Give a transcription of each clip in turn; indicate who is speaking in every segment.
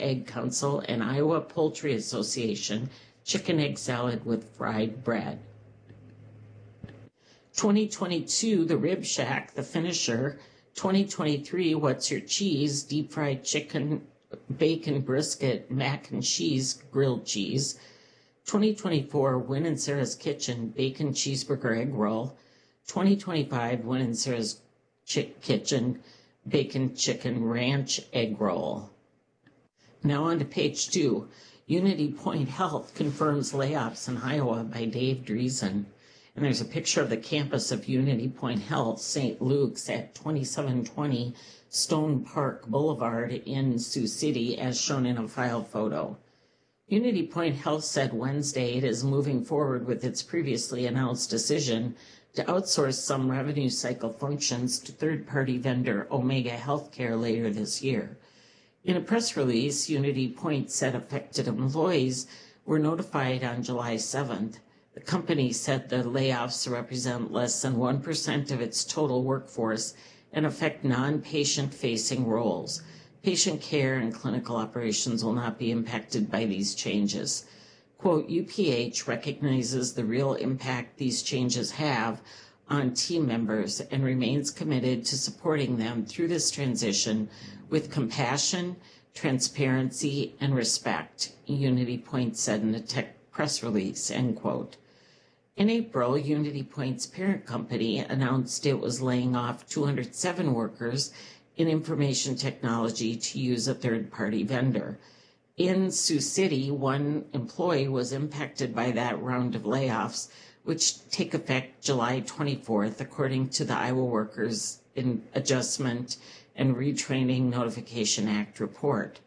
Speaker 1: Egg Council, and Iowa Poultry Association chicken egg salad with fried bread. 2022, The Rib Shack, The Finisher. 2023, What's Your Cheese? Deep fried chicken, bacon brisket, mac and cheese, grilled cheese. 2024, Win and Sarah's Kitchen, bacon cheeseburger egg roll. 2025, Win and Sarah's Kitchen, bacon chicken ranch egg roll. Now on to page 2. Unity Point Health confirms layoffs in Iowa by Dave Dreesen. And there's a picture of the campus of Unity Point Health, St. Luke's at 2720 Stone Park Boulevard in Sioux City, as shown in a file photo. Unity Point Health said Wednesday it is moving forward with its previously announced decision to outsource some revenue cycle functions to third-party vendor Omega Healthcare later this year. In a press release, Unity Point said affected employees were notified on July 7th. The company said the layoffs represent less than 1% of its total workforce and affect non-patient-facing roles. Patient care and clinical operations will not be impacted by these changes. Quote, UPH recognizes the real impact these changes have on team members and remains committed to supporting them through this transition with compassion, transparency, and respect, Unity Point said in a press release, end quote. In April, Unity Point's parent company announced it was laying off 207 workers in information technology to use a third-party vendor. In Sioux City, one employee was impacted by that round of layoffs, which take effect July 24th, according to the Iowa Workers in Adjustment and Retraining Notification Act report.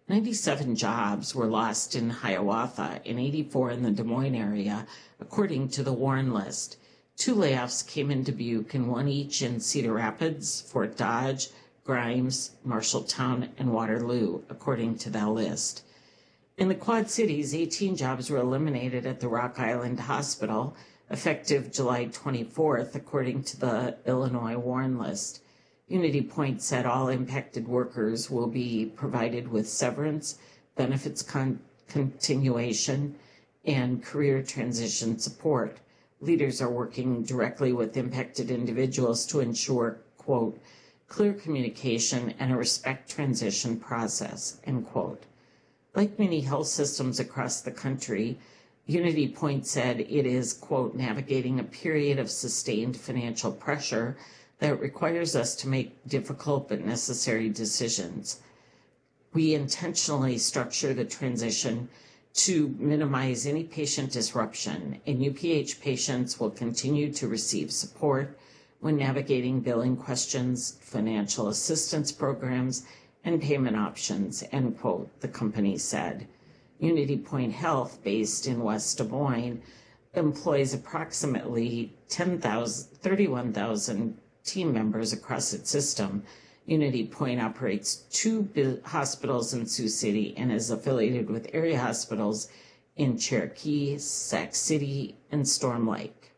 Speaker 1: 97 jobs were lost in Hiawatha and 84 in the Des Moines area, according to the Warren list. 2 layoffs came in Dubuque and 1 each in Cedar Rapids, Fort Dodge, Grimes, Marshalltown, and Waterloo, according to that list. In the Quad Cities, 18 jobs were eliminated at the Rock Island Hospital, effective July 24th, according to the Illinois Warren list. Unity Point said all impacted workers will be provided with severance, benefits continuation, and career transition support. Leaders are working directly with impacted individuals to ensure, quote, clear communication and a respect transition process, end quote. Like many health systems across the country, Unity Point said it is, quote, navigating a period of sustained financial pressure that requires us to make difficult but necessary decisions. We intentionally structure the transition to minimize any patient disruption, and UPH patients will continue to receive support when navigating billing questions, financial assistance programs, and payment options, end quote, the company said. Unity Point Health, based in West Des Moines, employs approximately 31,000 team members across its system. Unity Point operates 2 hospitals in Sioux City and is affiliated with area hospitals in Cherokee, Sac City, and Storm Lake.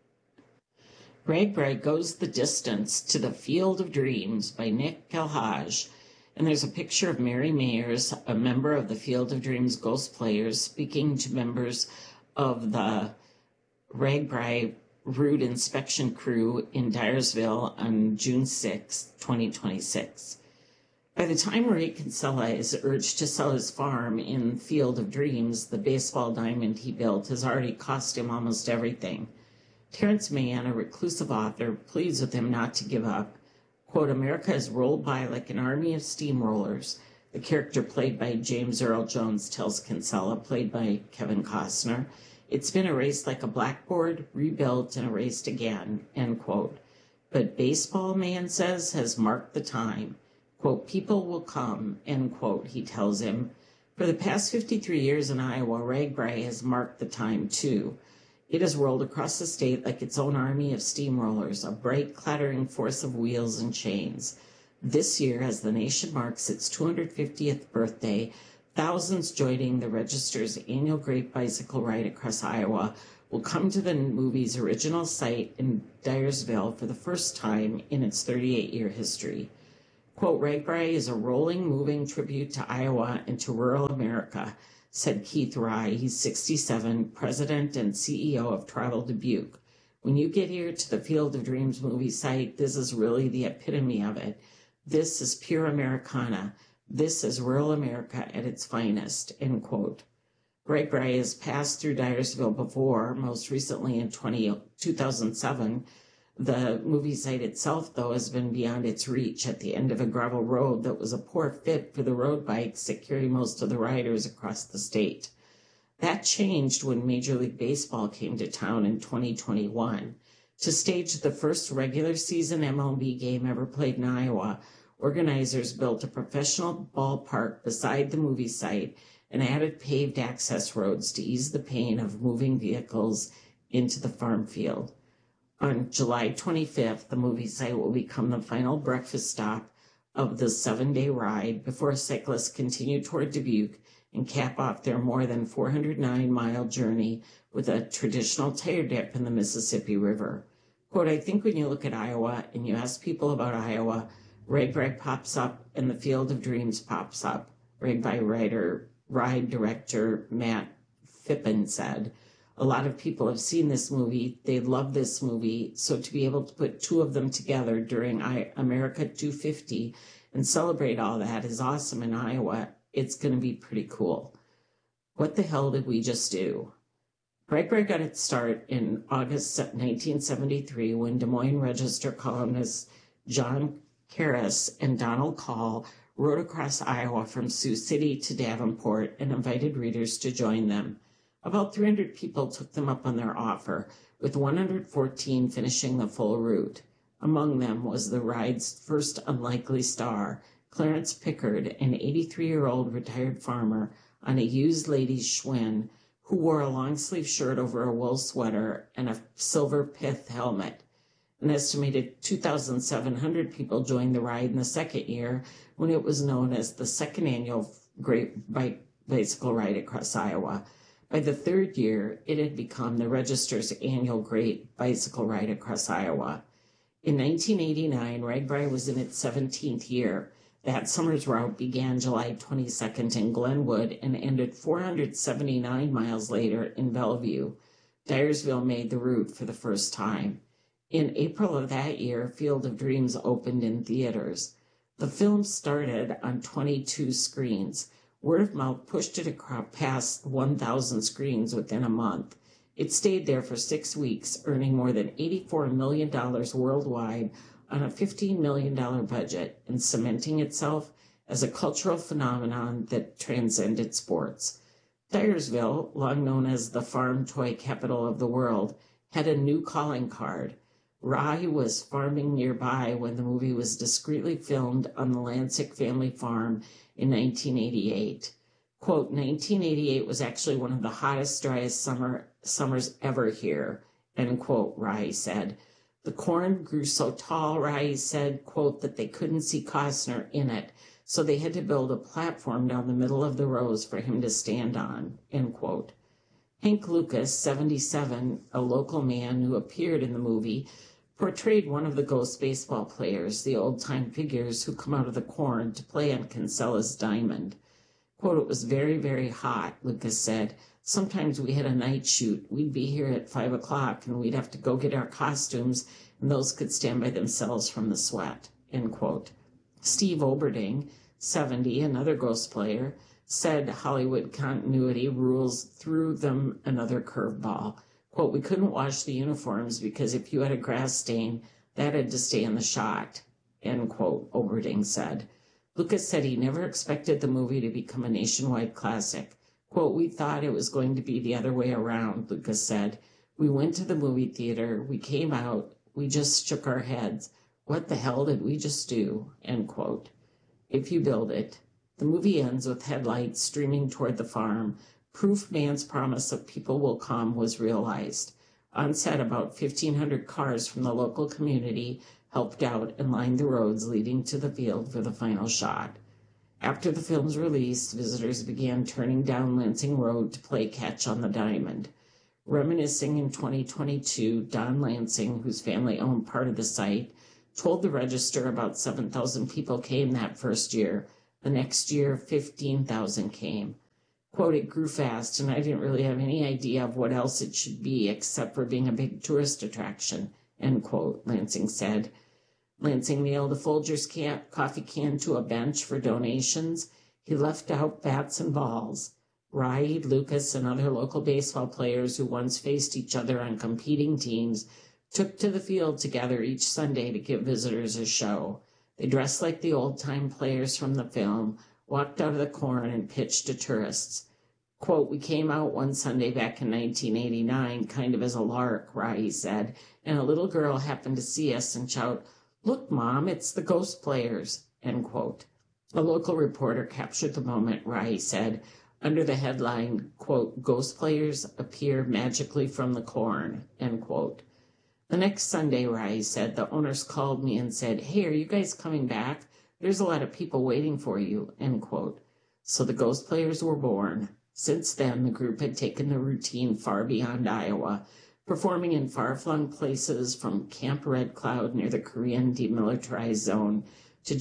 Speaker 1: RAGBRAI Goes the Distance to the Field of Dreams by Nick Kalhaj. And there's a picture of Mary Mayers, a member of the Field of Dreams Ghost Players, speaking to members of the RAGBRAI Route Inspection Crew in Dyersville on June 6, 2026. By the time Ray Kinsella is urged to sell his farm in Field of Dreams, the baseball diamond he built has already cost him almost everything. Terrence Mann, a reclusive author, pleads with him not to give up. Quote, America has rolled by like an army of steamrollers. The character played by James Earl Jones tells Kinsella, played by Kevin Costner. It's been erased like a blackboard, rebuilt and erased again, end quote. But baseball, Mann says, has marked the time. Quote, people will come, end quote, he tells him. For the past 53 years in Iowa, RAGBRAI has marked the time too. It has rolled across the state like its own army of steamrollers, a bright, clattering force of wheels and chains. This year, as the nation marks its 250th birthday, thousands joining the Register's annual Great Bicycle Ride across Iowa will come to the movie's original site in Dyersville for the first time in its 38-year history. Quote, RAGBRAI is a rolling, moving tribute to Iowa and to rural America, said Keith Rye. He's 67, president and CEO of Travel Dubuque. When you get here to the Field of Dreams movie site, this is really the epitome of it. This is pure Americana. This is rural America at its finest, end quote. RAGBRAI has passed through Dyersville before, most recently in 2007. The movie site itself, though, has been beyond its reach at the end of a gravel road that was a poor fit for the road bikes that carry most of the riders across the state. That changed when Major League Baseball came to town in 2021. To stage the first regular season MLB game ever played in Iowa, organizers built a professional ballpark beside the movie site and added paved access roads to ease the pain of moving vehicles into the farm field. On July 25th, the movie site will become the final breakfast stop of the 7-day ride before cyclists continue toward Dubuque and cap off their more than 409-mile journey with a traditional tire dip in the Mississippi River. Quote, I think when you look at Iowa and you ask people about Iowa, RAGBRAI pops up and the Field of Dreams pops up, RAGBRAI ride director Matt Phippen said. A lot of people have seen this movie. They love this movie. So to be able to put two of them together during America 250 and celebrate all that is awesome in Iowa. It's going to be pretty cool. What the hell did we just do? RAGBRAI got its start in August 1973 when Des Moines Register columnists John Karras and Donald Call rode across Iowa from Sioux City to Davenport and invited readers to join them. About 300 people took them up on their offer, with 114 finishing the full route. Among them was the ride's first unlikely star, Clarence Pickard, an 83-year-old retired farmer on a used ladies' Schwinn who wore a long-sleeve shirt over a wool sweater and a silver pith helmet. An estimated 2,700 people joined the ride in the second year when it was known as the second annual Great Bicycle Ride across Iowa. By the third year, it had become the Register's annual Great Bicycle Ride across Iowa. In 1989, RAGBRAI was in its 17th year. That summer's route began July 22nd in Glenwood and ended 479 miles later in Bellevue. Dyersville made the route for the first time. In April of that year, Field of Dreams opened in theaters. The film started on 22 screens. Word of mouth pushed it past 1,000 screens within a month. It stayed there for 6 weeks, earning more than $84 million worldwide on a $15 million budget and cementing itself as a cultural phenomenon that transcended sports. Dyersville, long known as the farm toy capital of the world, had a new calling card. Rye was farming nearby when the movie was discreetly filmed on the Lancic family farm in 1988. Quote, 1988 was actually one of the hottest, driest summers ever here, end quote, Rye said. The corn grew so tall, Rye said, quote, that they couldn't see Costner in it, so they had to build a platform down the middle of the rows for him to stand on, end quote. Hank Lucas, 77, a local man who appeared in the movie, portrayed one of the ghost baseball players, the old-time figures who come out of the corn to play on Kinsella's Diamond. Quote, it was very, very hot, Lucas said. Sometimes we had a night shoot. We'd be here at 5 o'clock and we'd have to go get our costumes and those could stand by themselves from the sweat, end quote. Steve Oberding, 70, another ghost player, said Hollywood continuity rules threw them another curveball. Quote, we couldn't wash the uniforms because if you had a grass stain, that had to stay in the shot, end quote, Oberding said. Lucas said he never expected the movie to become a nationwide classic. Quote, we thought it was going to be the other way around, Lucas said. We went to the movie theater, we came out, we just shook our heads. What the hell did we just do, end quote. If you build it. The movie ends with headlights streaming toward the farm. Proof man's promise of people will come was realized. On set, about 1,500 cars from the local community helped out and lined the roads leading to the field for the final shot. After the film's release, visitors began turning down Lansing Road to play catch on the Diamond. Reminiscing in 2022, Don Lansing, whose family owned part of the site, Told the Register about 7,000 people came that first year. The next year, 15,000 came. Quote, it grew fast, and I didn't really have any idea of what else it should be except for being a big tourist attraction, end quote, Lansing said. Lansing nailed a Folgers coffee can to a bench for donations. He left out bats and balls. Raheed, Lucas, and other local baseball players who once faced each other on competing teams took to the field together each Sunday to give visitors a show. They dressed like the old-time players from the film, walked out of the corn, and pitched to tourists. Quote, we came out one Sunday back in 1989, kind of as a lark, Raheed said, and a little girl happened to see us and shout, look, Mom, it's the Ghost Players, end quote. A local reporter captured the moment, Raheed said, under the headline, quote, Ghost Players appear magically from the corn, end quote. The next Sunday, Raheed said, the owners called me and said, hey, are you guys coming back? There's a lot of people waiting for you, end quote. So the Ghost Players were born. Since then, the group had taken the routine far beyond Iowa, performing in far-flung places from Camp Red Cloud near the Korean demilitarized zone to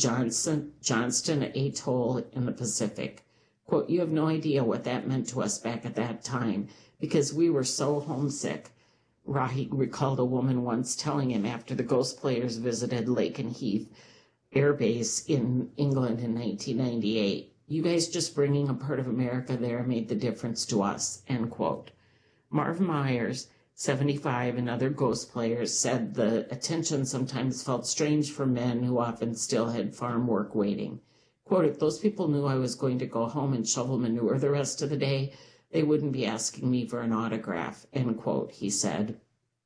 Speaker 1: Johnston Atoll in the Pacific. Quote, you have no idea what that meant to us back at that time because we were so homesick. Raheed recalled a woman once telling him after the Ghost Players visited Lakenheath Air Base in England in 1998. You guys just bringing a part of America there made the difference to us, end quote. Marv Myers, 75, and other Ghost Players said the attention sometimes felt strange for men who often still had farm work waiting. Quote, if those people knew I was going to go home and shovel manure the rest of the day, they wouldn't be asking me for an autograph, end quote, he said.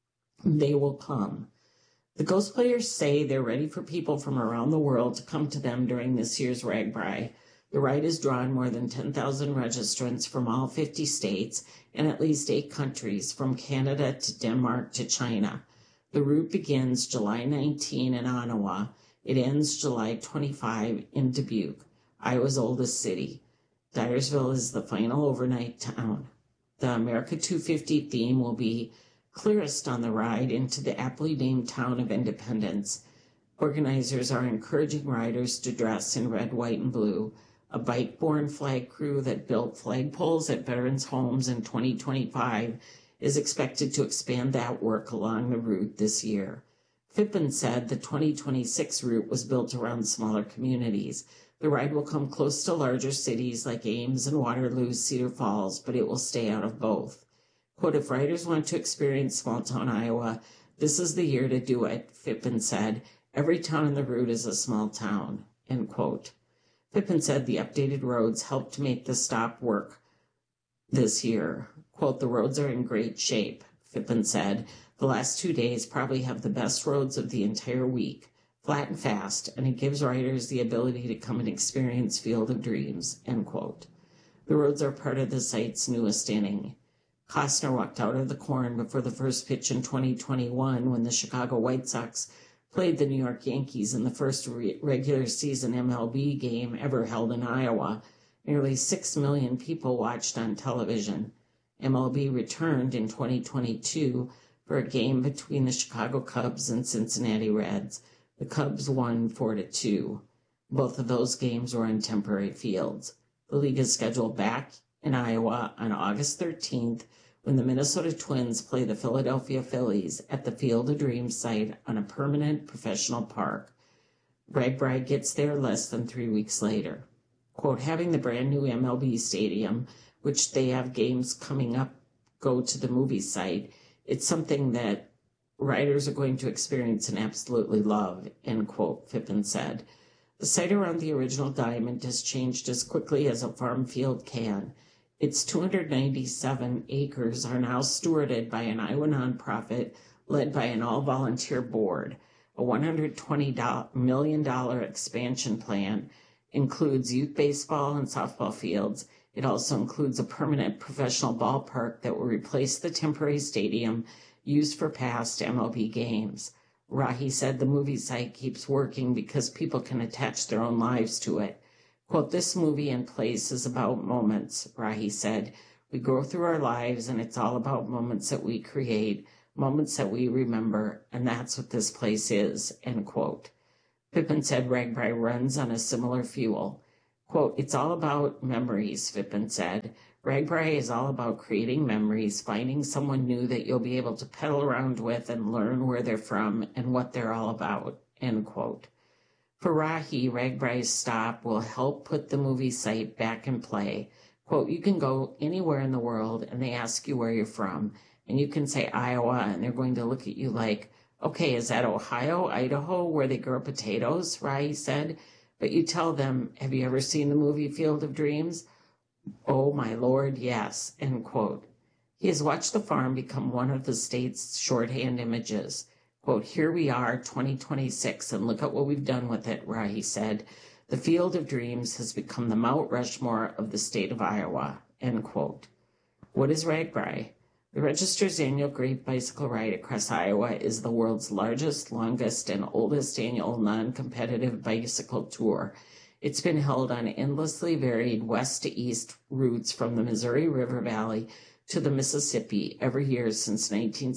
Speaker 1: They will come. The Ghost Players say they're ready for people from around the world to come to them during this year's RAGBRAI. The ride has drawn more than 10,000 registrants from all 50 states and at least 8 countries, from Canada to Denmark to China. The route begins July 19 in Ottawa. It ends July 25 in Dubuque, Iowa's oldest city. Dyersville is the final overnight town. The America 250 theme will be clearest on the ride into the aptly named town of Independence. Organizers are encouraging riders to dress in red, white, and blue. A bike-borne flag crew that built flagpoles at veterans' homes in 2025 is expected to expand that work along the route this year. Phippen said the 2026 route was built around smaller communities. The ride will come close to larger cities like Ames and Waterloo, Cedar Falls, but it will stay out of both. Quote, if riders want to experience small-town Iowa, this is the year to do it, Phippen said. Every town in the route is a small town, end quote. Phippen said the updated roads helped make the stop work this year. Quote, the roads are in great shape, Phippen said. The last 2 days probably have the best roads of the entire week, flat and fast, and it gives riders the ability to come and experience Field of Dreams, end quote. The roads are part of the site's newest inning. Costner walked out of the corn before the first pitch in 2021 when the Chicago White Sox played the New York Yankees in the first regular season MLB game ever held in Iowa. Nearly 6 million people watched on television. MLB returned in 2022 for a game between the Chicago Cubs and Cincinnati Reds. The Cubs won 4-2. Both of those games were on temporary fields. The league is scheduled back in Iowa on August 13th when the Minnesota Twins play the Philadelphia Phillies at the Field of Dreams site on a permanent professional park. RAGBRAI gets there less than 3 weeks later. Quote, having the brand new MLB stadium, which they have games coming up, go to the movie site, it's something that riders are going to experience and absolutely love, end quote, Phippen said. The site around the original diamond has changed as quickly as a farm field can. Its 297 acres are now stewarded by an Iowa nonprofit led by an all-volunteer board. A $120 million expansion plan includes youth baseball and softball fields. It also includes a permanent professional ballpark that will replace the temporary stadium used for past MLB games. Raheed said the movie site keeps working because people can attach their own lives to it. Quote, this movie and place is about moments, Raheed said. We go through our lives and it's all about moments that we create. moments that we remember, and that's what this place is, end quote. Phippen said RAGBRAI runs on a similar fuel. Quote, it's all about memories, Phippen said. RAGBRAI is all about creating memories, finding someone new that you'll be able to pedal around with and learn where they're from and what they're all about, end quote. For Rahi, RAGBRAI's stop will help put the movie site back in play. Quote, you can go anywhere in the world and they ask you where you're from, and you can say Iowa, and they're going to look at you like, okay, is that Ohio, Idaho, where they grow potatoes? Rahi said. But you tell them, have you ever seen the movie Field of Dreams? Oh, my Lord, yes, end quote. He has watched the farm become one of the state's shorthand images. Quote, here we are, 2026, and look at what we've done with it, Rahi said. The Field of Dreams has become the Mount Rushmore of the state of Iowa, end quote. What is RAGBRAI? The Register's annual Great Bicycle Ride across Iowa is the world's largest, longest, and oldest annual non-competitive bicycle tour. It's been held on endlessly varied west to east routes from the Missouri River Valley to the Mississippi every year since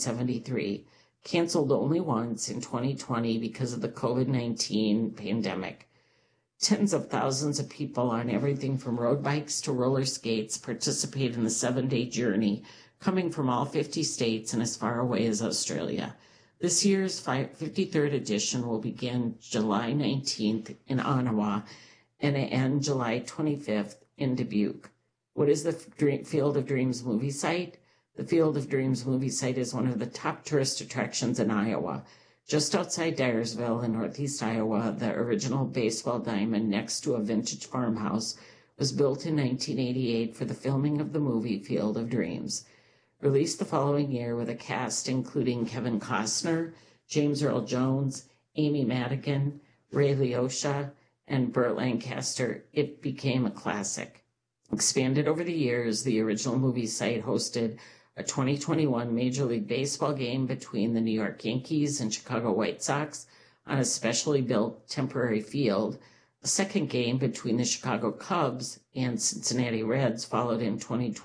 Speaker 1: 1973, canceled only once in 2020 because of the COVID-19 pandemic. Tens of thousands of people on everything from road bikes to roller skates participate in the 7-day journey, coming from all 50 states and as far away as Australia. This year's 53rd edition will begin July 19th in Ottawa and end July 25th in Dubuque. What is the Field of Dreams movie site? The Field of Dreams movie site is one of the top tourist attractions in Iowa. Just outside Dyersville in northeast Iowa, the original baseball diamond next to a vintage farmhouse was built in 1988 for the filming of the movie Field of Dreams. Released the following year with a cast including Kevin Costner, James Earl Jones, Amy Madigan, Ray Liotta, and Burt Lancaster, it became a classic. Expanded over the years, the original movie site hosted a 2021 Major League Baseball game between the New York Yankees and Chicago White Sox on a specially built temporary field. A second game between the Chicago Cubs and Cincinnati Reds followed in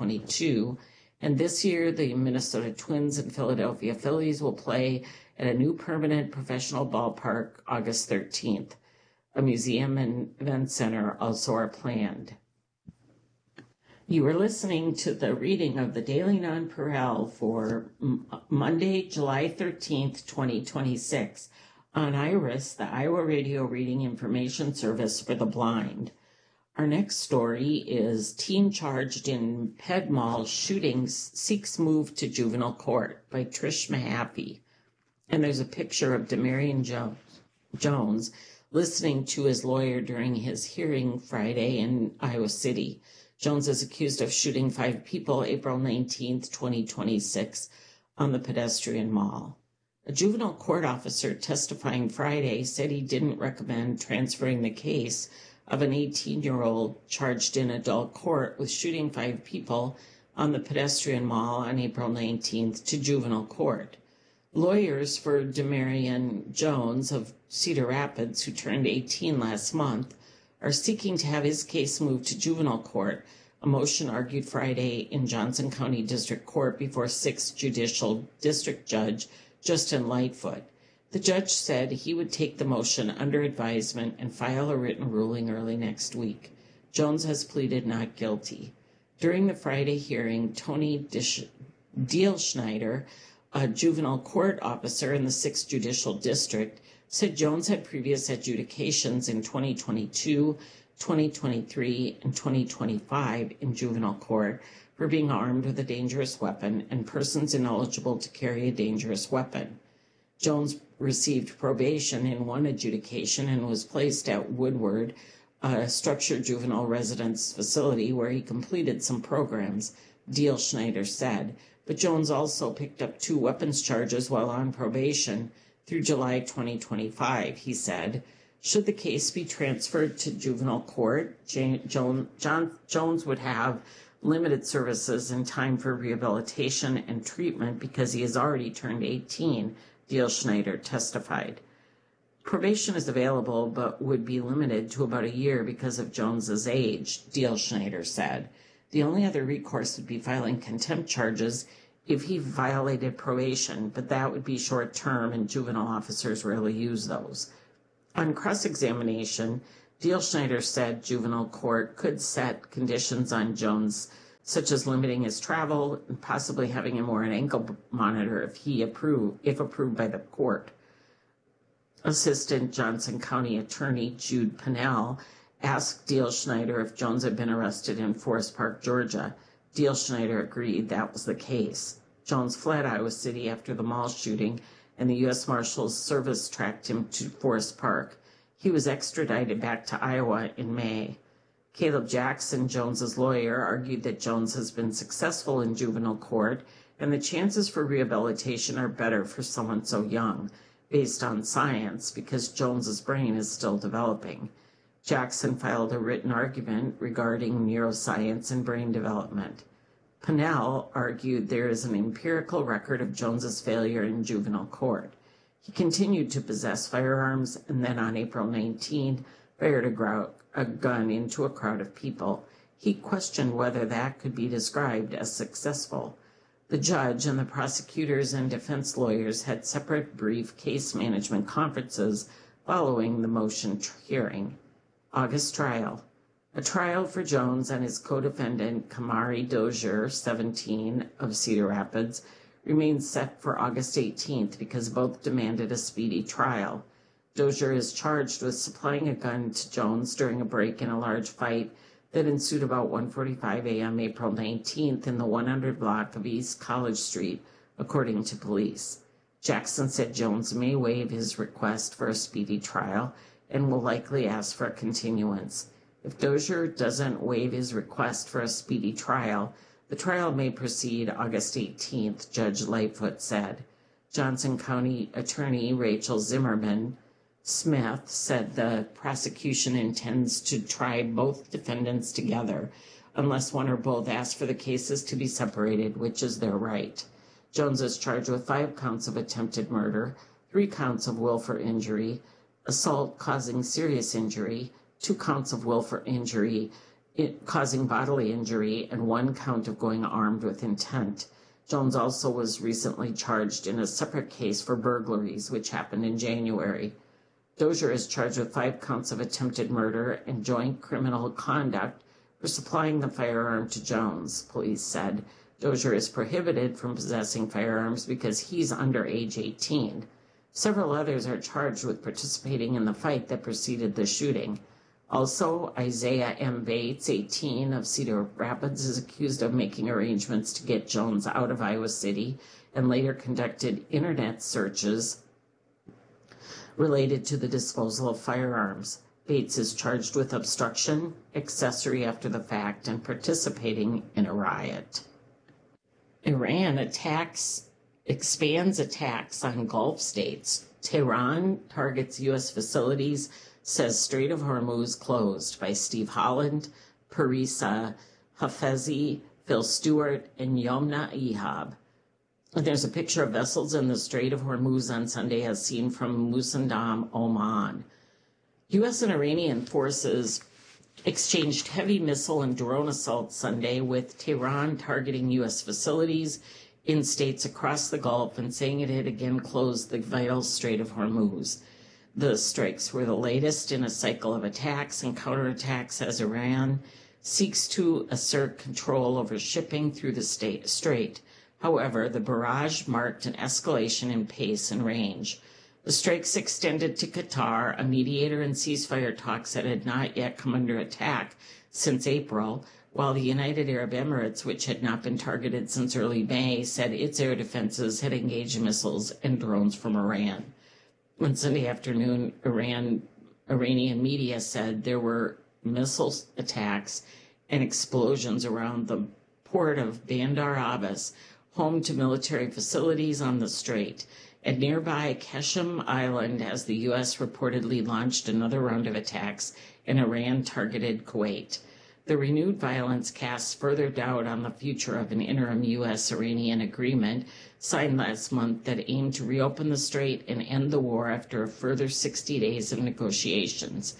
Speaker 1: 2022, and this year the Minnesota Twins and Philadelphia Phillies will play at a new permanent professional ballpark August 13th. A museum and event center also are planned. You are listening to the reading of the Daily Nonpareil for Monday, July 13th, 2026, on IRIS, the Iowa Radio Reading Information Service for the Blind. Our next story is Teen Charged in Ped Mall Shootings Seeks Move to Juvenile Court by Trish Mahaffey. And there's a picture of Demarion Jones listening to his lawyer during his hearing Friday in Iowa City. Jones is accused of shooting 5 people April 19, 2026, on the pedestrian mall. A juvenile court officer testifying Friday said he didn't recommend transferring the case of an 18-year-old charged in adult court with shooting 5 people on the pedestrian mall on April 19th to juvenile court. Lawyers for Demarion Jones of Cedar Rapids, who turned 18 last month, are seeking to have his case moved to juvenile court, a motion argued Friday in Johnson County District Court before 6th Judicial District Judge Justin Lightfoot. The judge said he would take the motion under advisement and file a written ruling early next week. Jones has pleaded not guilty. During the Friday hearing, Tony Dielschneider, a juvenile court officer in the 6th Judicial District, said Jones had previous adjudications in 2022, 2023, and 2025 in juvenile court for being armed with a dangerous weapon and persons ineligible to carry a dangerous weapon. Jones received probation in one adjudication and was placed at Woodward, a structured juvenile residence facility where he completed some programs, Dielschneider said. But Jones also picked up 2 weapons charges while on probation through July 2025, he said. Should the case be transferred to juvenile court, Jones would have limited services and time for rehabilitation and treatment because he has already turned 18, Dielschneider testified. Probation is available but would be limited to about a year because of Jones's age, Dielschneider said. The only other recourse would be filing contempt charges if he violated probation, but that would be short term and juvenile officers rarely use those. On cross-examination, Dielschneider said juvenile court could set conditions on Jones, such as limiting his travel and possibly having him wear an ankle monitor if approved by the court. Assistant Johnson County Attorney Jude Pennell asked Dielschneider if Jones had been arrested in Forest Park, Georgia. Dielschneider agreed that was the case. Jones fled Iowa City after the mall shooting, and the U.S. Marshals Service tracked him to Forest Park. He was extradited back to Iowa in May. Caleb Jackson, Jones's lawyer, argued that Jones has been successful in juvenile court, and the chances for rehabilitation are better for someone so young, based on science, because Jones's brain is still developing. Jackson filed a written argument regarding neuroscience and brain development. Pennell argued there is an empirical record of Jones's failure in juvenile court. He continued to possess firearms and then on April 19 fired a gun into a crowd of people. He questioned whether that could be described as successful. The judge and the prosecutors and defense lawyers had separate brief case management conferences following the motion hearing. August trial. A trial for Jones and his co-defendant Kamari Dozier, 17, of Cedar Rapids, remains set for August 18th because both demanded a speedy trial. Dozier is charged with supplying a gun to Jones during a break in a large fight that ensued about 1:45 a.m. April 19th in the 100 block of East College Street, according to police. Jackson said Jones may waive his request for a speedy trial and will likely ask for a continuance. If Dozier doesn't waive his request for a speedy trial, the trial may proceed August 18th, Judge Lightfoot said. Johnson County Attorney Rachel Zimmerman Smith said the prosecution intends to try both defendants together unless one or both ask for the cases to be separated, which is their right. Jones is charged with 5 counts of attempted murder, 3 counts of willful injury, assault causing serious injury, 2 counts of willful injury causing bodily injury, and 1 count of going armed with intent. Jones also was recently charged in a separate case for burglaries, which happened in January. Dozier is charged with 5 counts of attempted murder and joint criminal conduct for supplying the firearm to Jones, police said. Dozier is prohibited from possessing firearms because he's under age 18. Several others are charged with participating in the fight that preceded the shooting. Also, Isaiah M. Bates, 18, of Cedar Rapids, is accused of making arrangements to get Jones out of Iowa City and later conducted internet searches related to the disposal of firearms. Bates is charged with obstruction, accessory after the fact, and participating in a riot. Iran expands attacks on Gulf states. Tehran targets U.S. facilities, says Strait of Hormuz closed, by Steve Holland, Parisa Hafezi, Phil Stewart, and Yomna Ihab. There's a picture of vessels in the Strait of Hormuz on Sunday as seen from Musandam, Oman. U.S. and Iranian forces exchanged heavy missile and drone assaults Sunday, with Tehran targeting U.S. facilities in states across the Gulf and saying it had again closed the vital Strait of Hormuz. The strikes were the latest in a cycle of attacks and counterattacks as Iran seeks to assert control over shipping through the strait. However, the barrage marked an escalation in pace and range. The strikes extended to Qatar, a mediator in ceasefire talks that had not yet come under attack since April, while the United Arab Emirates, which had not been targeted since early May, said its air defenses had engaged missiles and drones from Iran. On Sunday afternoon, Iranian media said there were missile attacks and explosions around the port of Bandar Abbas, home to military facilities on the strait. At nearby Qasem Island, as the U.S. reportedly launched another round of attacks, and Iran targeted Kuwait. The renewed violence casts further doubt on the future of an interim U.S.-Iranian agreement signed last month that aimed to reopen the strait and end the war after a further 60 days of negotiations.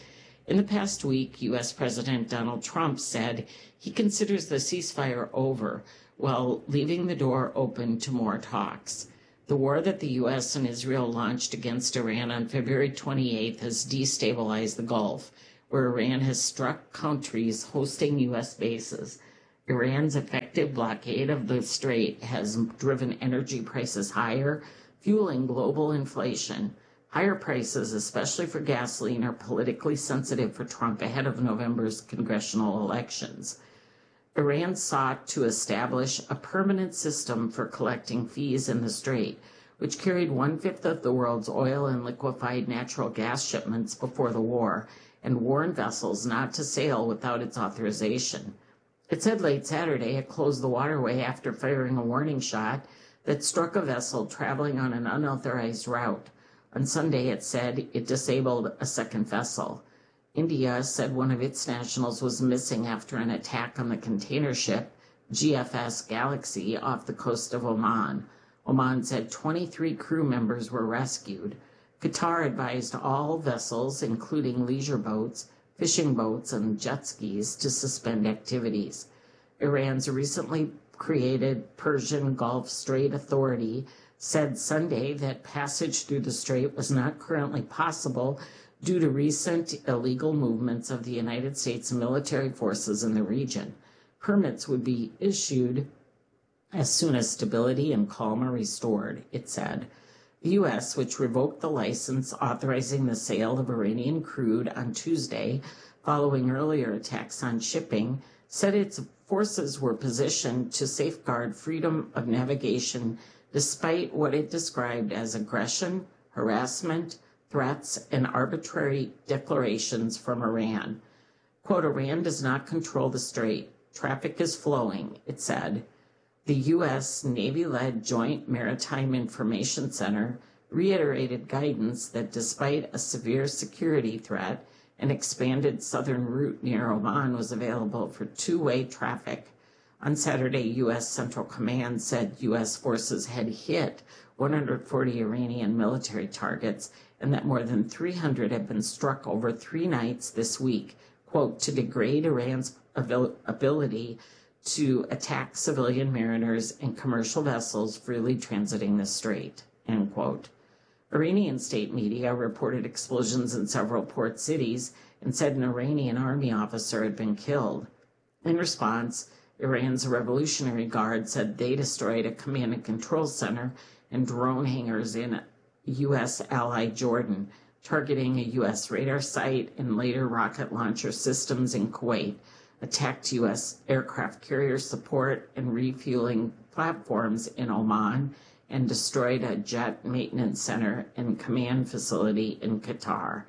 Speaker 1: In the past week, U.S. President Donald Trump said he considers the ceasefire over while leaving the door open to more talks. The war that the U.S. and Israel launched against Iran on February 28th has destabilized the Gulf, where Iran has struck countries hosting U.S. bases. Iran's effective blockade of the strait has driven energy prices higher, fueling global inflation. Higher prices, especially for gasoline, are politically sensitive for Trump ahead of November's congressional elections. Iran sought to establish a permanent system for collecting fees in the strait, which carried 1/5 of the world's oil and liquefied natural gas shipments before the war, and warned vessels not to sail without its authorization. It said late Saturday it closed the waterway after firing a warning shot that struck a vessel traveling on an unauthorized route. On Sunday, it said it disabled a second vessel. India said one of its nationals was missing after an attack on the container ship GFS Galaxy off the coast of Oman. Oman said 23 crew members were rescued. Qatar advised all vessels, including leisure boats, fishing boats, and jet skis, to suspend activities. Iran's recently created Persian Gulf Strait Authority said Sunday that passage through the strait was not currently possible due to recent illegal movements of the United States military forces in the region. Permits would be issued as soon as stability and calm are restored, it said. The U.S., which revoked the license authorizing the sale of Iranian crude on Tuesday following earlier attacks on shipping, said its forces were positioned to safeguard freedom of navigation despite what it described as aggression, harassment, threats, and arbitrary declarations from Iran. Quote, Iran does not control the strait. Traffic is flowing, it said. The U.S. Navy-led Joint Maritime Information Center reiterated guidance that despite a severe security threat, an expanded southern route near Oman was available for two-way traffic. On Saturday, U.S. Central Command said U.S. forces had hit 140 Iranian military targets and that more than 300 had been struck over 3 nights this week, quote, to degrade Iran's ability to attack civilian mariners and commercial vessels freely transiting the strait, end quote. Iranian state media reported explosions in several port cities and said an Iranian army officer had been killed. In response, Iran's Revolutionary Guard said they destroyed a command and control center and drone hangars in U.S. ally Jordan, targeting a U.S. radar site and later rocket launcher systems in Kuwait, attacked U.S. aircraft carrier support and refueling platforms in Oman, and destroyed a jet maintenance center and command facility in Qatar.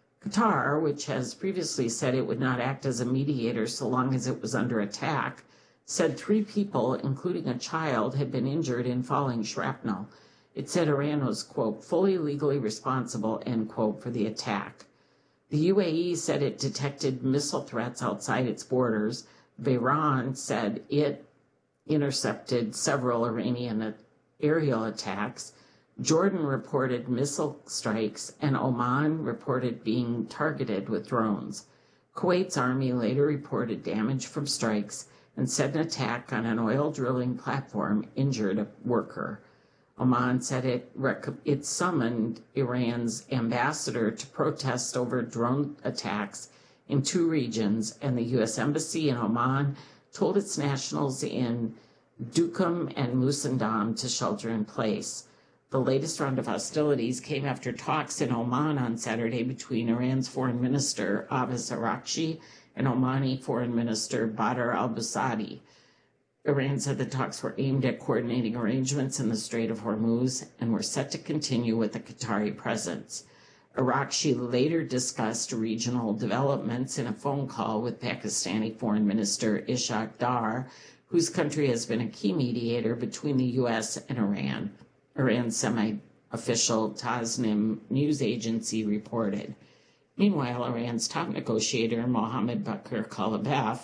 Speaker 1: Qatar, which has previously said it would not act as a mediator so long as it was under attack, said 3 people, including a child, had been injured in falling shrapnel. It said Iran was, quote, fully legally responsible, end quote, for the attack. The UAE said it detected missile threats outside its borders. Bahrain said it intercepted several Iranian aerial attacks. Jordan reported missile strikes, and Oman reported being targeted with drones. Kuwait's army later reported damage from strikes and said an attack on an oil drilling platform injured a worker. Oman said it summoned Iran's ambassador to protest over drone attacks in 2 regions, and the U.S. Embassy in Oman told its nationals in Duqm and Musandam to shelter in place. The latest round of hostilities came after talks in Oman on Saturday between Iran's Foreign Minister Abbas Araghchi and Omani Foreign Minister Badr al-Busadi. Iran said the talks were aimed at coordinating arrangements in the Strait of Hormuz and were set to continue with a Qatari presence. Araghchi later discussed regional developments in a phone call with Pakistani Foreign Minister Ishaq Dar, whose country has been a key mediator between the U.S. and Iran. Iran's semi-official Tasnim news agency reported. Meanwhile, Iran's top negotiator, Mohammad Bakr Kalibaf,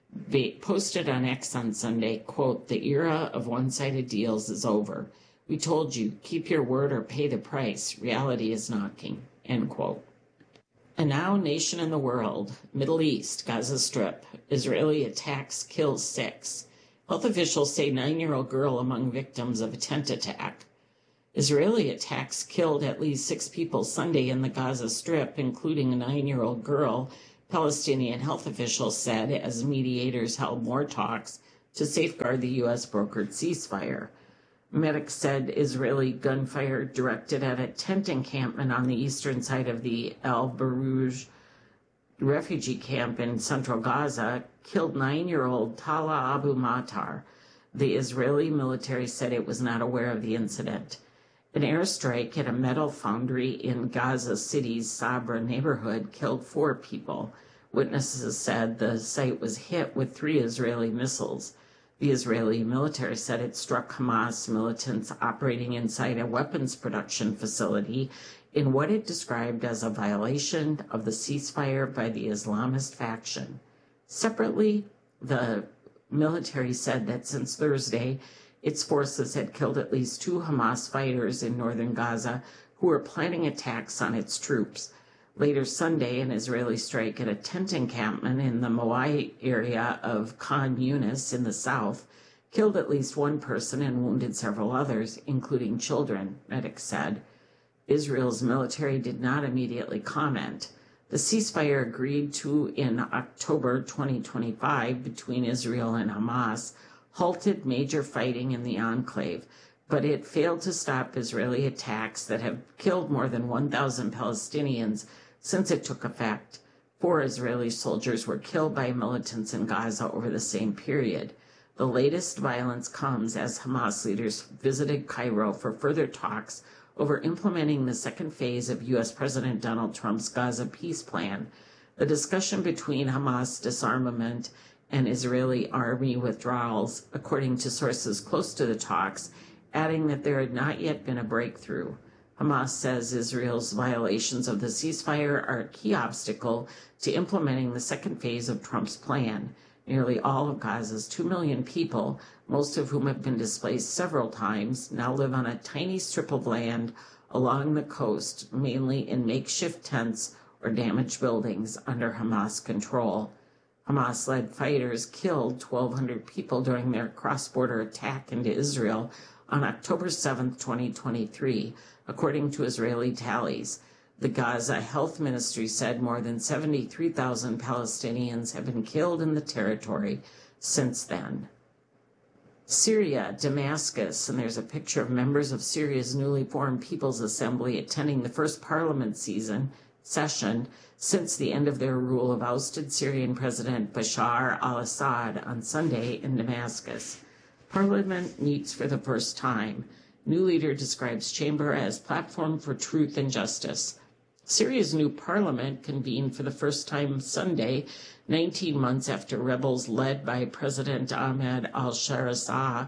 Speaker 1: posted on X on Sunday, quote, the era of one-sided deals is over. We told you, keep your word or pay the price. Reality is knocking, end quote. A now nation in the world, Middle East, Gaza Strip. Israeli attacks kill 6. Health officials say 9-year-old girl among victims of a tent attack. Israeli attacks killed at least 6 people Sunday in the Gaza Strip, including a 9-year-old girl, Palestinian health officials said, as mediators held more talks to safeguard the U.S.-brokered ceasefire. Medics said Israeli gunfire directed at a tent encampment on the eastern side of the Al Barouj refugee camp in central Gaza killed 9-year-old Tala Abu Matar. The Israeli military said it was not aware of the incident. An airstrike at a metal foundry in Gaza City's Sabra neighborhood killed 4 people. Witnesses said the site was hit with 3 Israeli missiles. The Israeli military said it struck Hamas militants operating inside a weapons production facility in what it described as a violation of the ceasefire by the Islamist faction. Separately, the military said that since Thursday, its forces had killed at least 2 Hamas fighters in northern Gaza who were planning attacks on its troops. Later Sunday, an Israeli strike at a tent encampment in the Moai area of Khan Yunis in the south killed at least 1 person and wounded several others, including children, medics said. Israel's military did not immediately comment. The ceasefire agreed to in October 2025 between Israel and Hamas halted major fighting in the enclave, but it failed to stop Israeli attacks that have killed more than 1,000 Palestinians since it took effect. 4 Israeli soldiers were killed by militants in Gaza over the same period. The latest violence comes as Hamas leaders visited Cairo for further talks over implementing the second phase of U.S. President Donald Trump's Gaza peace plan. The discussion between Hamas disarmament and Israeli army withdrawals, according to sources close to the talks, adding that there had not yet been a breakthrough. Hamas says Israel's violations of the ceasefire are a key obstacle to implementing the second phase of Trump's plan. Nearly all of Gaza's 2 million people, most of whom have been displaced several times, now live on a tiny strip of land along the coast, mainly in makeshift tents or damaged buildings under Hamas control. Hamas-led fighters killed 1,200 people during their cross-border attack into Israel on October 7, 2023, according to Israeli tallies. The Gaza Health Ministry said more than 73,000 Palestinians have been killed in the territory since then. Syria, Damascus, and there's a picture of members of Syria's newly formed People's Assembly attending the first parliament session since the end of their rule of ousted Syrian President Bashar al-Assad on Sunday in Damascus. Parliament meets for the first time. New leader describes chamber as platform for truth and justice. Syria's new parliament convened for the first time Sunday, 19 months after rebels led by President Ahmed al-Shara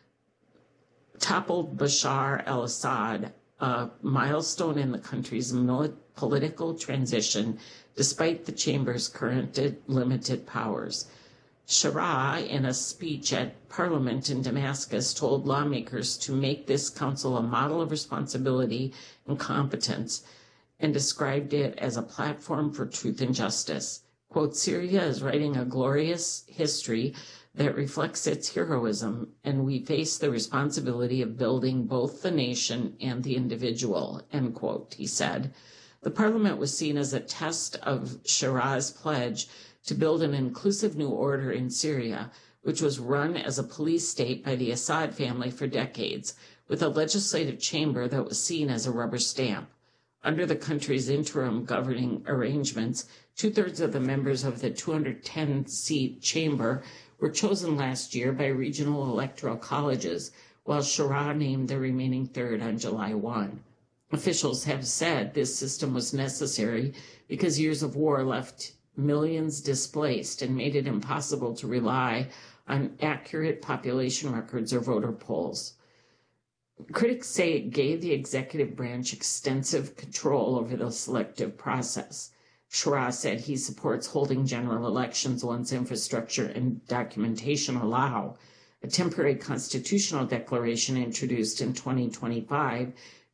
Speaker 1: toppled Bashar al-Assad, a milestone in the country's political transition despite the chamber's current limited powers. Shara, in a speech at Parliament in Damascus, told lawmakers to make this council a model of responsibility and competence and described it as a platform for truth and justice. Quote, Syria is writing a glorious history that reflects its heroism, and we face the responsibility of building both the nation and the individual, end quote, he said. The parliament was seen as a test of Shara's pledge to build an inclusive new order in Syria, which was run as a police state by the Assad family for decades, with a legislative chamber that was seen as a rubber stamp. Under the country's interim governing arrangements, 2/3 of the members of the 210-seat chamber were chosen last year by regional electoral colleges, while Shara named the remaining third on July 1. Officials have said this system was necessary because years of war left millions displaced and made it impossible to rely on accurate population records or voter polls. Critics say it gave the executive branch extensive control over the selective process. Shara said he supports holding general elections once infrastructure and documentation allow. A temporary constitutional declaration introduced in 2025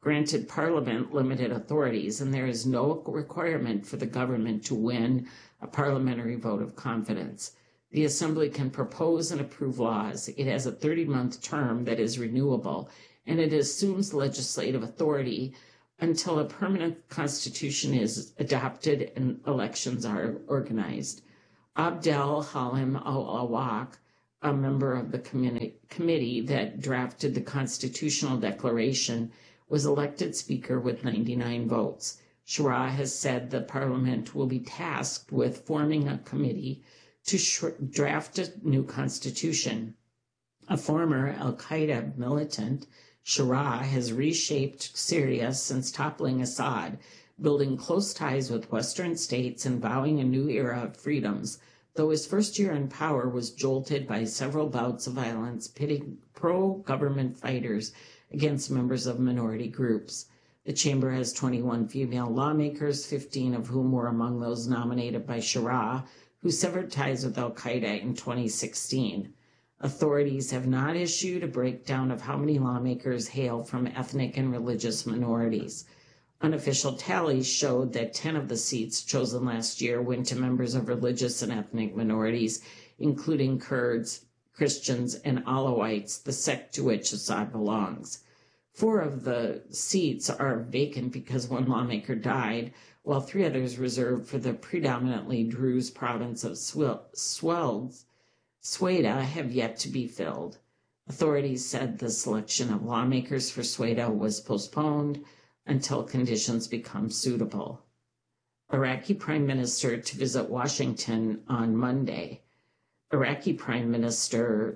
Speaker 1: granted Parliament limited authorities, and there is no requirement for the government to win a parliamentary vote of confidence. The Assembly can propose and approve laws. It has a 30-month term that is renewable, and it assumes legislative authority until a permanent constitution is adopted and elections are organized. Abdel Halim Al-Awwaq, a member of the committee that drafted the constitutional declaration, was elected speaker with 99 votes. Shura has said the parliament will be tasked with forming a committee to draft a new constitution. A former al-Qaeda militant, Shura has reshaped Syria since toppling Assad, building close ties with Western states and vowing a new era of freedoms, though his first year in power was jolted by several bouts of violence pitting pro-government fighters against members of minority groups. The chamber has 21 female lawmakers, 15 of whom were among those nominated by Shura, who severed ties with al-Qaeda in 2016. Authorities have not issued a breakdown of how many lawmakers hail from ethnic and religious minorities. Unofficial tallies showed that 10 of the seats chosen last year went to members of religious and ethnic minorities, including Kurds, Christians, and Alawites, the sect to which Assad belongs. 4 of the seats are vacant because one lawmaker died, while 3 others reserved for the predominantly Druze province of Sweda have yet to be filled. Authorities said the selection of lawmakers for Sweda was postponed until conditions become suitable. Iraqi Prime Minister to visit Washington on Monday. Iraqi Prime Minister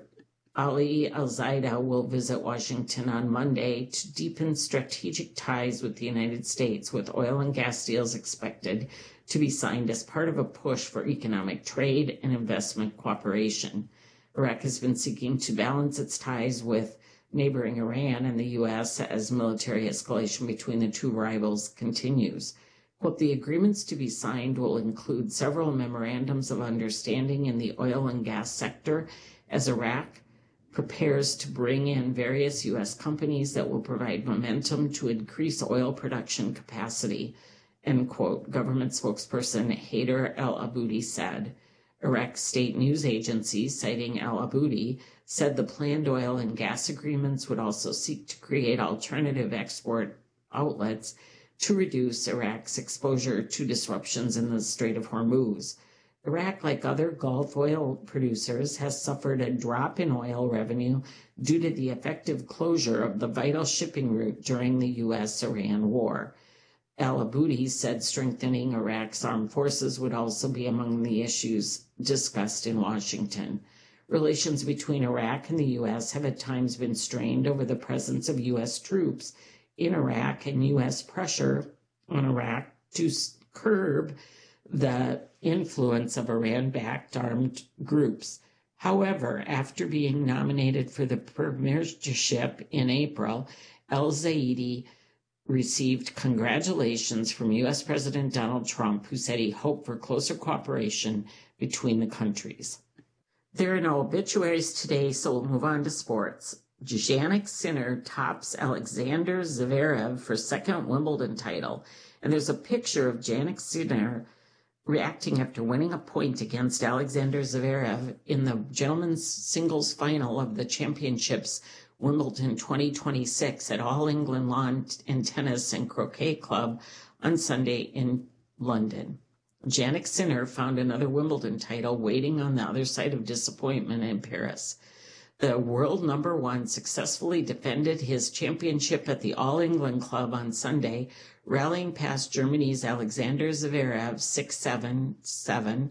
Speaker 1: Ali al-Zaida will visit Washington on Monday to deepen strategic ties with the United States, with oil and gas deals expected to be signed as part of a push for economic trade and investment cooperation. Iraq has been seeking to balance its ties with neighboring Iran and the U.S. as military escalation between the two rivals continues. Quote, the agreements to be signed will include several memorandums of understanding in the oil and gas sector as Iraq prepares to bring in various U.S. companies that will provide momentum to increase oil production capacity, end quote, government spokesperson Haider al-Abudi said. Iraq state news agency, citing al-Abudi, said the planned oil and gas agreements would also seek to create alternative export outlets to reduce Iraq's exposure to disruptions in the Strait of Hormuz. Iraq, like other Gulf oil producers, has suffered a drop in oil revenue due to the effective closure of the vital shipping route during the U.S.-Iran war. Al-Abudi said strengthening Iraq's armed forces would also be among the issues discussed in Washington. Relations between Iraq and the U.S. have at times been strained over the presence of U.S. troops in Iraq and U.S. pressure on Iraq to curb the influence of Iran-backed armed groups. However, after being nominated for the premiership in April, al-Zaidi received congratulations from U.S. President Donald Trump, who said he hoped for closer cooperation between the countries. There are no obituaries today, so we'll move on to sports. Jannik Sinner tops Alexander Zverev for second Wimbledon title, and there's a picture of Jannik Sinner reacting after winning a point against Alexander Zverev in the gentlemen's singles final of the championships Wimbledon 2026 at All England Lawn and Tennis and Croquet Club on Sunday in London. Jannik Sinner found another Wimbledon title waiting on the other side of disappointment in Paris. The world number 1 successfully defended his championship at the All England Club on Sunday, rallying past Germany's Alexander Zverev 6-7, 7,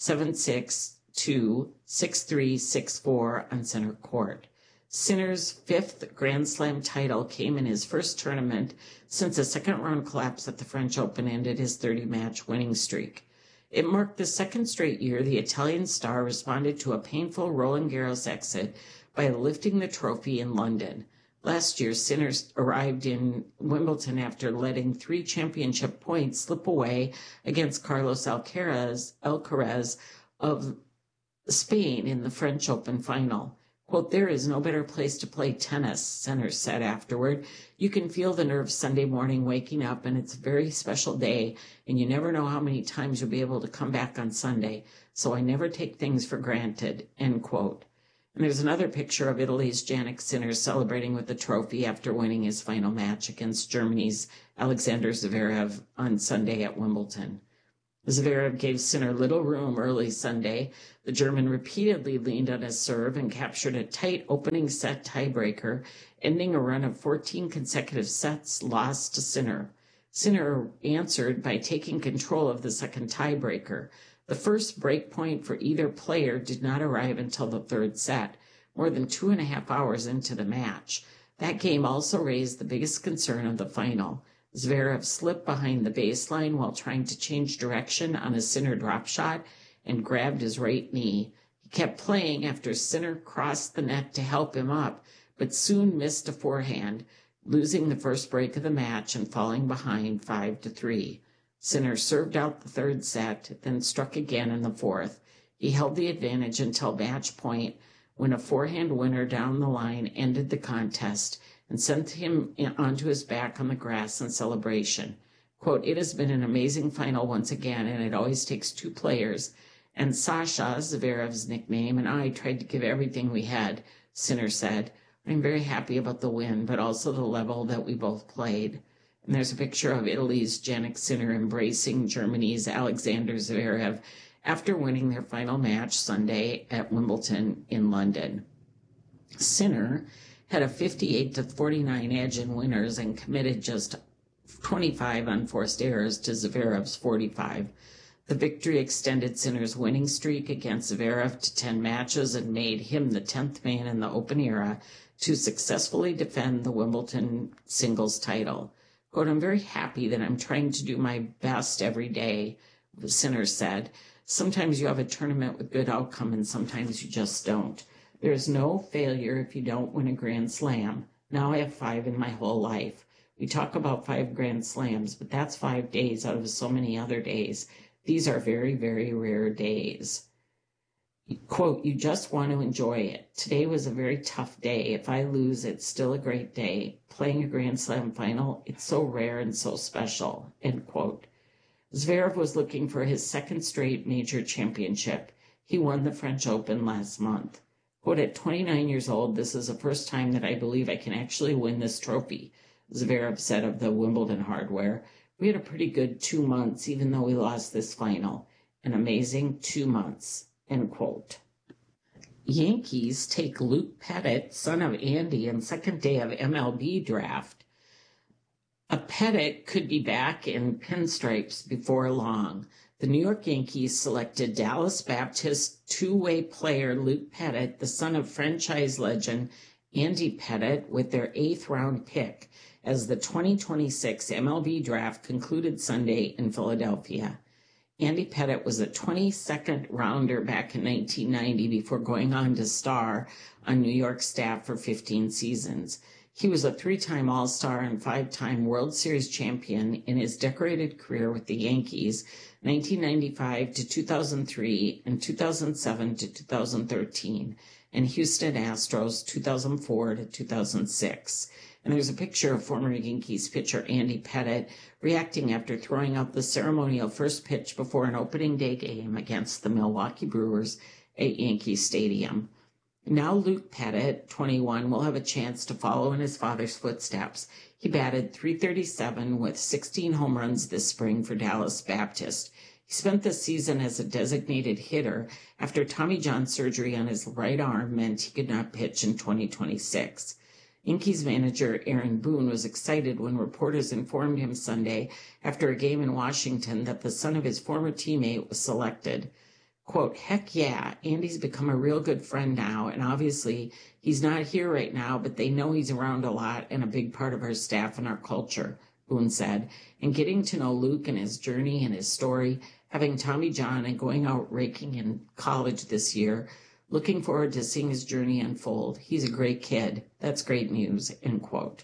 Speaker 1: 7-6, 2, 6-3, 6-4 on center court. Sinner's 5th Grand Slam title came in his first tournament since a second-round collapse at the French Open ended his 30-match winning streak. It marked the second straight year the Italian star responded to a painful Roland Garros exit by lifting the trophy in London. Last year, Sinner arrived in Wimbledon after letting 3 championship points slip away against Carlos Alcaraz of Spain in the French Open final. Quote, "There is no better place to play tennis," Sinner said afterward. "You can feel the nerves Sunday morning waking up, and it's a very special day, and you never know how many times you'll be able to come back on Sunday, so I never take things for granted," end quote. And there's another picture of Italy's Jannik Sinner celebrating with the trophy after winning his final match against Germany's Alexander Zverev on Sunday at Wimbledon. Zverev gave Sinner little room early Sunday. The German repeatedly leaned on his serve and captured a tight opening set tiebreaker, ending a run of 14 consecutive sets lost to Sinner. Sinner answered by taking control of the second tiebreaker. The first break point for either player did not arrive until the third set, more than 2.5 hours into the match. That game also raised the biggest concern of the final. Zverev slipped behind the baseline while trying to change direction on a Sinner drop shot and grabbed his right knee. He kept playing after Sinner crossed the net to help him up, but soon missed a forehand, losing the first break of the match and falling behind 5-3. Sinner served out the third set, then struck again in the fourth. He held the advantage until match point, when a forehand winner down the line ended the contest and sent him onto his back on the grass in celebration. Quote, "It has been an amazing final once again, and it always takes two players. And Sasha, Zverev's nickname, and I tried to give everything we had," Sinner said. "I'm very happy about the win, but also the level that we both played." And there's a picture of Italy's Jannik Sinner embracing Germany's Alexander Zverev after winning their final match Sunday at Wimbledon in London. Sinner had a 58-49 edge in winners and committed just 25 unforced errors to Zverev's 45. The victory extended Sinner's winning streak against Zverev to 10 matches and made him the 10th man in the Open era to successfully defend the Wimbledon singles title. Quote, "I'm very happy that I'm trying to do my best every day," Sinner said. "Sometimes you have a tournament with good outcome and sometimes you just don't. There is no failure if you don't win a Grand Slam. Now I have 5 in my whole life. We talk about 5 Grand Slams, but that's 5 days out of so many other days. These are very, very rare days." Quote, "You just want to enjoy it. Today was a very tough day. If I lose, it's still a great day. Playing a Grand Slam final, it's so rare and so special," end quote. Zverev was looking for his second straight major championship. He won the French Open last month. Quote, "At 29 years old, this is the first time that I believe I can actually win this trophy," Zverev said of the Wimbledon hardware. "We had a pretty good 2 months, even though we lost this final. An amazing 2 months," end quote. Yankees take Luke Pettit, son of Andy, in second day of MLB draft. A Pettit could be back in pinstripes before long. The New York Yankees selected Dallas Baptist two-way player Luke Pettit, the son of franchise legend Andy Pettit, with their 8th-round pick as the 2026 MLB draft concluded Sunday in Philadelphia. Andy Pettit was a 22nd rounder back in 1990 before going on to star on New York staff for 15 seasons. He was a 3-time All-Star and 5-time World Series champion in his decorated career with the Yankees, 1995 to 2003 and 2007 to 2013, and Houston Astros, 2004 to 2006. And there's a picture of former Yankees pitcher Andy Pettit reacting after throwing out the ceremonial first pitch before an opening day game against the Milwaukee Brewers at Yankee Stadium. Now Luke Pettit, 21, will have a chance to follow in his father's footsteps. He batted .337 with 16 home runs this spring for Dallas Baptist. He spent the season as a designated hitter after Tommy John surgery on his right arm meant he could not pitch in 2026. Yankees manager Aaron Boone was excited when reporters informed him Sunday after a game in Washington that the son of his former teammate was selected. Quote, "Heck yeah, Andy's become a real good friend now, and obviously he's not here right now, but they know he's around a lot and a big part of our staff and our culture," Boone said. And getting to know Luke and his journey and his story, having Tommy John and going out raking in college this year, looking forward to seeing his journey unfold. He's a great kid. That's great news," end quote.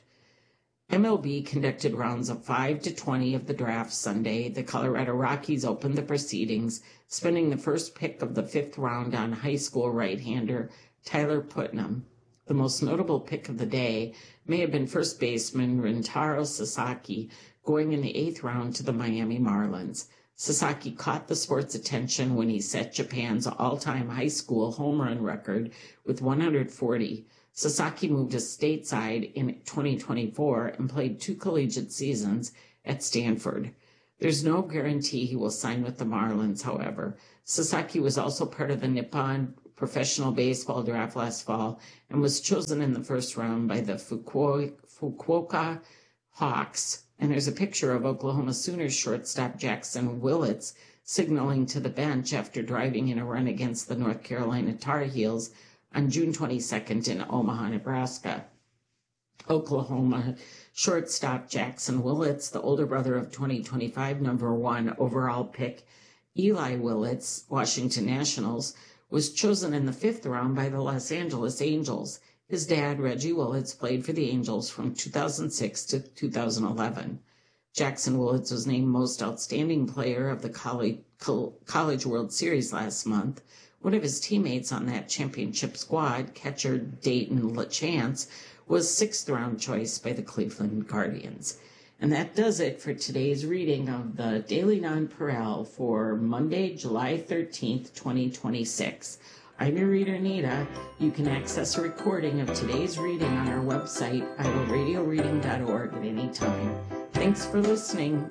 Speaker 1: MLB conducted rounds of 5 to 20 of the draft Sunday. The Colorado Rockies opened the proceedings, spending the first pick of the 5th round on high school right-hander Tyler Putnam. The most notable pick of the day may have been first baseman Rintaro Sasaki, going in the 8th round to the Miami Marlins. Sasaki caught the sport's attention when he set Japan's all-time high school home run record with 140. Sasaki moved to stateside in 2024 and played 2 collegiate seasons at Stanford. There's no guarantee he will sign with the Marlins, however. Sasaki was also part of the Nippon professional baseball draft last fall and was chosen in the 1st round by the Fukuoka Hawks. And there's a picture of Oklahoma Sooners shortstop Jackson Willits signaling to the bench after driving in a run against the North Carolina Tar Heels on June 22nd in Omaha, Nebraska. Oklahoma shortstop Jackson Willits, the older brother of 2025 number 1 overall pick Eli Willits, Washington Nationals, was chosen in the 5th round by the Los Angeles Angels. His dad, Reggie Willits, played for the Angels from 2006 to 2011. Jackson Willits was named Most Outstanding Player of the College World Series last month. One of his teammates on that championship squad, catcher Dayton LaChance, was 6th round choice by the Cleveland Guardians. And that does it for today's reading of the Daily Nonpareil for Monday, July 13th, 2026. I'm your reader, Nita. You can access a recording of today's reading on our website, idaradioreading.org at any time. Thanks for listening.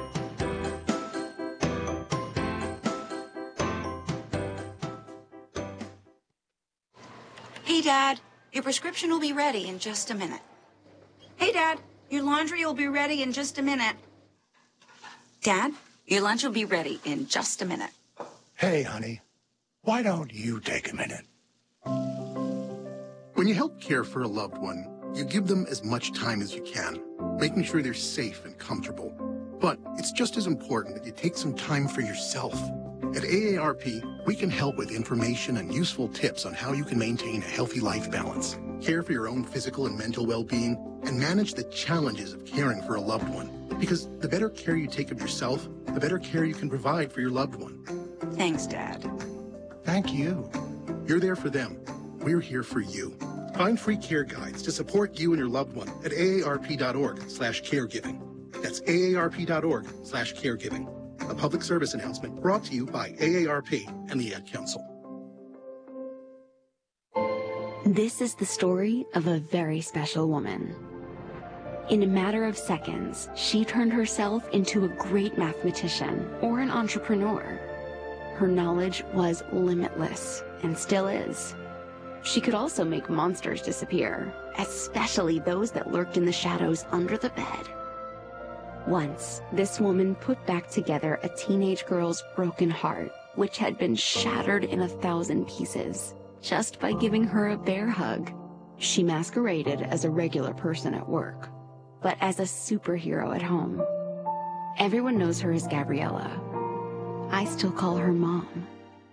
Speaker 2: Hey, Dad, your prescription will be ready in just a minute. Hey, Dad, your laundry will be ready in just a minute. Dad, your lunch will be ready in just a minute.
Speaker 3: Hey, honey. Why don't you take a minute? When you help care for a loved one, you give them as much time as you can, making sure they're safe and comfortable. But it's just as important that you take some time for yourself. At AARP, we can help with information and useful tips on how you can maintain a healthy life balance, care for your own physical and mental well-being, and manage the challenges of caring for a loved one. Because the better care you take of yourself, the better care you can provide for your loved one.
Speaker 2: Thanks, Dad.
Speaker 3: Thank you. You're there for them. We're here for you. Find free care guides to support you and your loved one at aarp.org/caregiving. That's aarp.org/caregiving. A public service announcement brought to you by AARP and the Ad Council.
Speaker 4: This is the story of a very special woman. In a matter of seconds, she turned herself into a great mathematician or an entrepreneur. Her knowledge was limitless, and still is. She could also make monsters disappear, especially those that lurked in the shadows under the bed. Once, this woman put back together a teenage girl's broken heart, which had been shattered in 1,000 pieces, just by giving her a bear hug. She masqueraded as a regular person at work, but as a superhero at home. Everyone knows her as Gabriella. I still call her Mom.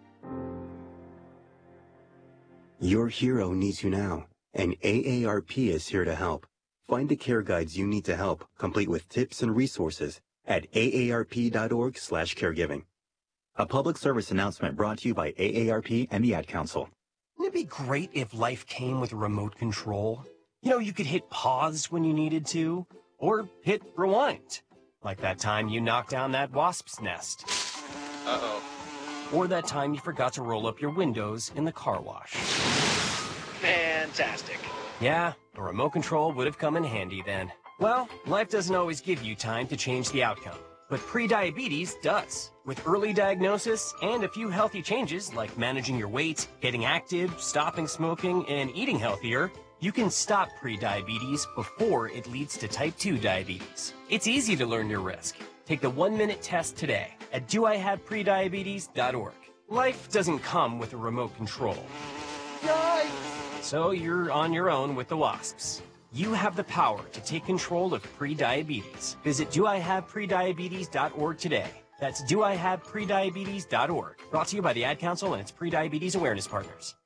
Speaker 5: Your hero needs you now, and AARP is here to help. Find the care guides you need to help, complete with tips and resources at aarp.org/caregiving. A public service announcement brought to you by AARP and the Ad Council.
Speaker 6: Wouldn't it be great if life came with a remote control? You know, you could hit pause when you needed to, or hit rewind. Like that time you knocked down that wasp's nest. Uh-oh. Or that time you forgot to roll up your windows in the car wash.
Speaker 7: Fantastic.
Speaker 6: Yeah, a remote control would have come in handy then. Well, life doesn't always give you time to change the outcome, but prediabetes does. With early diagnosis and a few healthy changes like managing your weight, getting active, stopping smoking, and eating healthier, you can stop prediabetes before it leads to type 2 diabetes. It's easy to learn your risk. Take the 1-minute test today at doihaveprediabetes.org. Life doesn't come with a remote control. Yikes! So you're on your own with the wasps. You have the power to take control of prediabetes. Visit doihaveprediabetes.org today. That's doihaveprediabetes.org. Brought to you by the Ad Council and its prediabetes awareness partners.